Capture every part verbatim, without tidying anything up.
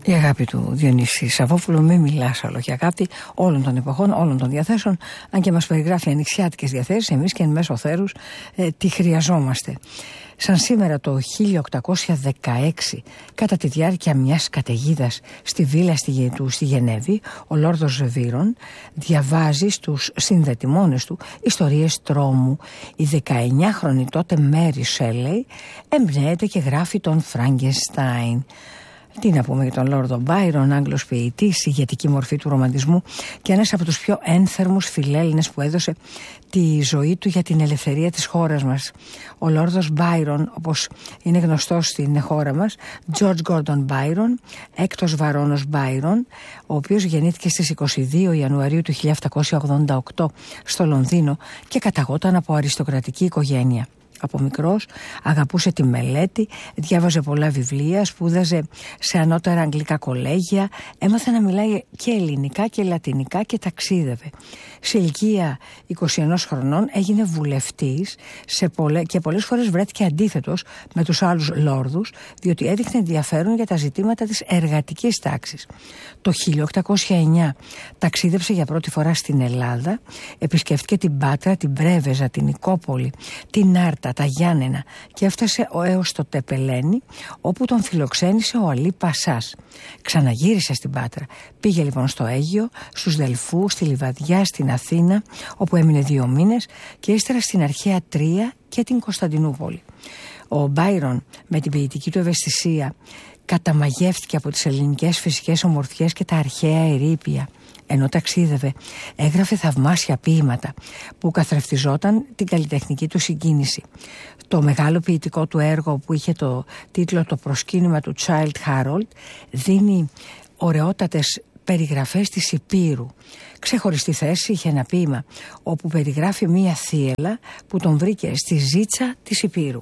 Η αγάπη του Διονύση Σαββόπουλου, μη μιλάς άλλο, και αγάπη όλων των εποχών, όλων των διαθέσεων, αν και μας περιγράφει ανοιξιάτικες διαθέσεις, εμείς και εν μέσω θέρους ε, τι χρειαζόμαστε. Σαν σήμερα το χίλια οκτακόσια δεκαέξι, κατά τη διάρκεια μιας καταιγίδας στη βίλα στη, του στη Γενέβη, ο Λόρδος Βύρον διαβάζει στους συνδετημόνες του ιστορίες τρόμου. Η δεκαεννιάχρονη τότε Μέρι Σέλεϊ εμπνέεται και γράφει τον Φράγκενστάιν. Τι να πούμε για τον Λόρδο Μπάιρον, Άγγλος ποιητής, ηγετική μορφή του ρομαντισμού και ένας από τους πιο ένθερμους φιλέλληνες που έδωσε τη ζωή του για την ελευθερία της χώρας μας. Ο Λόρδος Μπάιρον, όπως είναι γνωστός στην χώρα μας, George Gordon Byron, έκτος Βαρώνος Μπάιρον, ο οποίος γεννήθηκε στις είκοσι δύο Ιανουαρίου του χίλια επτακόσια ογδόντα οκτώ στο Λονδίνο και καταγόταν από αριστοκρατική οικογένεια. Από μικρός αγαπούσε τη μελέτη, διάβαζε πολλά βιβλία, σπούδαζε σε ανώτερα αγγλικά κολέγια, έμαθε να μιλάει και ελληνικά και λατινικά και ταξίδευε. Σε ηλικία είκοσι ένα χρονών έγινε βουλευτής σε πολλές, και πολλές φορές βρέθηκε αντίθετος με τους άλλους λόρδους, διότι έδειχνε ενδιαφέρον για τα ζητήματα της εργατικής τάξης. Το χίλια οκτακόσια εννιά ταξίδεψε για πρώτη φορά στην Ελλάδα, επισκέφτηκε την Πάτρα, την Πρέβεζα, την Νικόπολη, την Άρτα, τα Γιάννενα και έφτασε έως το Τεπελένι, όπου τον φιλοξένησε ο Αλή Πασάς. Ξαναγύρισε στην Πάτρα. Πήγε λοιπόν στο Αίγυο, στους Δελφούς, στη Λιβαδιά, στην Αθήνα, όπου έμεινε δύο μήνες, και ύστερα στην αρχαία Τρία και την Κωνσταντινούπολη. Ο Μπάιρον, με την ποιητική του ευαισθησία, καταμαγεύτηκε από τις ελληνικές φυσικές ομορφιές και τα αρχαία ερείπια. Ενώ ταξίδευε, έγραφε θαυμάσια ποίηματα που καθρεφτιζόταν την καλλιτεχνική του συγκίνηση. Το μεγάλο ποιητικό του έργο, που είχε το τίτλο «Το προσκύνημα του Childe Harold», δίνει ωραιότατες περιγραφές της Υπήρου. Ξεχωριστή θέση είχε ένα ποίημα όπου περιγράφει μία θύελλα που τον βρήκε στη ζήτσα της Υπήρου.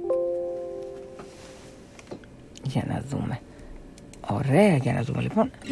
Για να δούμε. Ωραία, για να δούμε λοιπόν.